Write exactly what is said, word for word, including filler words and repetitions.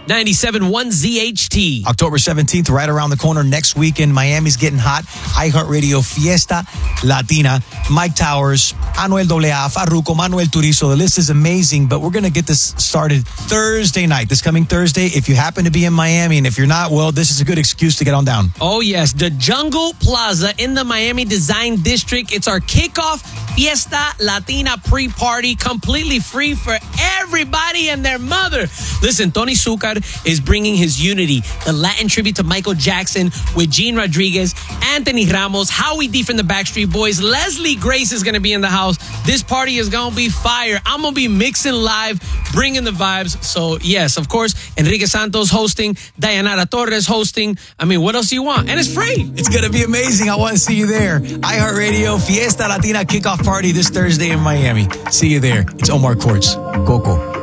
ninety-seven point one Z H T. October seventeenth, right around the corner. Next weekend, Miami's getting hot. iHeartRadio Fiesta Latina. Mike Towers, Anuel A A, Farruko, Manuel Turizo. The list is amazing, but we're going to get this started Thursday night, this coming Thursday. If you happen to be in Miami, and if you're not, well, this is a good excuse to get on down. Oh, yes. The Jungle Plaza in the Miami Design District. It's our kickoff Fiesta Latina pre-party, completely free for everybody and their mother. Listen, Tony Zucker is bringing his Unity, the Latin tribute to Michael Jackson, with Gene Rodriguez, Anthony Ramos, Howie D from the Backstreet Boys, Leslie Grace is going to be in the house. This party is going to be fire. I'm going to be mixing live, bringing the vibes. So, yes, of course, Enrique Santos hosting, Dayanara Torres hosting. I mean, what else do you want? And it's free. It's going to be amazing. I want to see you there. iHeartRadio Fiesta Latina kickoff party this Thursday in Miami. See you there. It's Omar Courts. Coco.